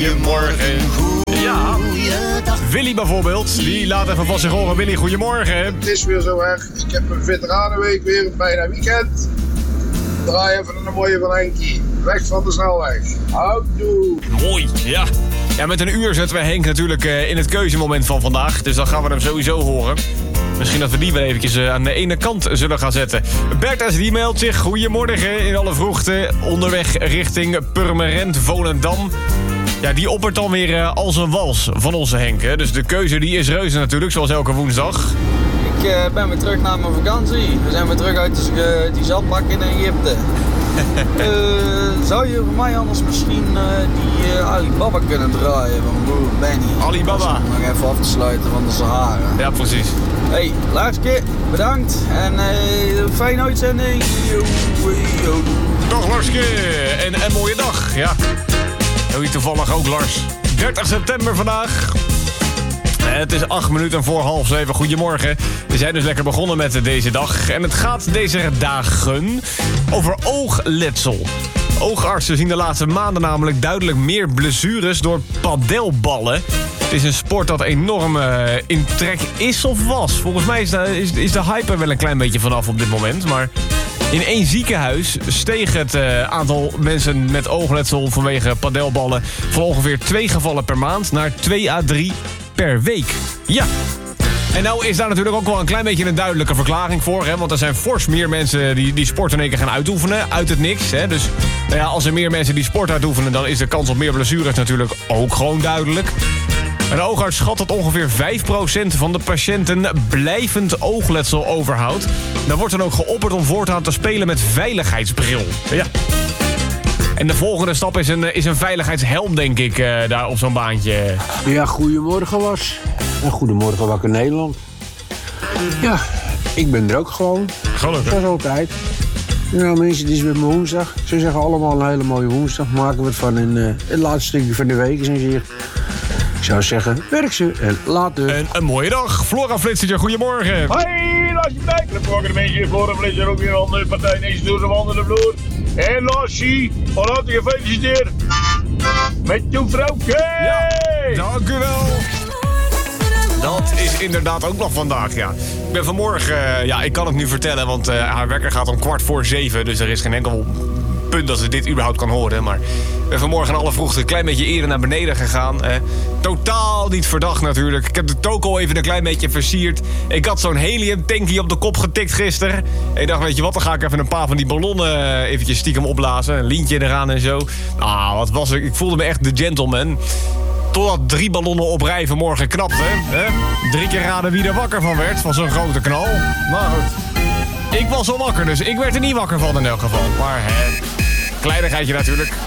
goeiemorgen. Ja, Willy bijvoorbeeld, die laat even van zich horen. Willy, goeiemorgen. Het is weer zo erg. Ik heb een veteranenweek weer, een bijna weekend. Draai even een mooie van Henkie. Weg van de snelweg. Houdoe. Mooi, ja. Ja, met een uur zetten we Henk natuurlijk in het keuzemoment van vandaag. Dus dan gaan we hem sowieso horen. Misschien dat we die wel eventjes aan de ene kant zullen gaan zetten. Bertha die meldt zich. Goedemorgen in alle vroegte. Onderweg richting Purmerend, Volendam. Ja, die oppert dan weer als een wals van onze Henk. Hè. Dus de keuze die is reuze natuurlijk, zoals elke woensdag. Ik ben weer terug naar mijn vakantie. We zijn weer terug uit die zandbak in Egypte. Zou je voor mij anders misschien die Alibaba kunnen draaien van broer Benny? Alibaba. Om nog even af te sluiten van de Sahara. Ja, precies. Hey, laatste bedankt en fijne uitzending. Yo. Dag Larske en een mooie dag. Ja, doe je toevallig ook Lars. 30 september vandaag. Het is 8 minuten voor 6:30. Goedemorgen. We zijn dus lekker begonnen met deze dag. En het gaat deze dagen over oogletsel. Oogartsen zien de laatste maanden namelijk duidelijk meer blessures door padelballen. Het is een sport dat enorm in trek is of was. Volgens mij is de hype er wel een klein beetje vanaf op dit moment. Maar in 1 ziekenhuis steeg het aantal mensen met oogletsel vanwege padelballen van ongeveer 2 gevallen per maand naar 2 à 3 per week. Ja. En nou is daar natuurlijk ook wel een klein beetje een duidelijke verklaring voor. Hè? Want er zijn fors meer mensen die sport in één keer gaan uitoefenen. Uit het niks. Hè? Dus nou ja, als er meer mensen die sport uitoefenen, dan is de kans op meer blessures natuurlijk ook gewoon duidelijk. Een oogarts schat dat ongeveer 5% van de patiënten blijvend oogletsel overhoudt. Dan wordt dan ook geopperd om voortaan te spelen met veiligheidsbril. Ja. En de volgende stap is een veiligheidshelm, denk ik, daar op zo'n baantje. Ja, goedemorgen was. En goedemorgen Wakker Nederland. Ja, ik ben er ook gewoon. Gelukkig. Zoals altijd. Nou mensen, het is weer mijn woensdag. Ze zeggen allemaal een hele mooie woensdag. Maken we het van het laatste stukje van de week. En hier. Ik zou zeggen, werk ze en later. En een mooie dag. Flora Flitser, goedemorgen. Hoi, Lassie Dijk. Goedemorgen de mensen hier. Flora Flitser, ook weer een andere partij. Deze doet hem onder de vloer. En Lassie, van harte gefeliciteerd met je vrouwtje. Ja, dank u wel. Dat is inderdaad ook nog vandaag, ja. Ik ben vanmorgen, ik kan het nu vertellen, want haar wekker gaat om 6:15. Dus er is geen enkel punt dat ze dit überhaupt kan horen. Maar ik ben vanmorgen in alle vroegte een klein beetje eerder naar beneden gegaan. Totaal niet verdacht natuurlijk. Ik heb de toko even een klein beetje versierd. Ik had zo'n heliumtankie op de kop getikt gisteren. En ik dacht, weet je wat, dan ga ik even een paar van die ballonnen eventjes stiekem opblazen. Een lintje eraan en zo. Nou, wat was ik? Ik voelde me echt de gentleman. Totdat 3 ballonnen op rij vanmorgen knapte. Hè? 3 keer raden wie er wakker van werd, van zo'n grote knal. Maar goed, ik was al wakker, dus ik werd er niet wakker van in elk geval. Maar kleinigheidje natuurlijk.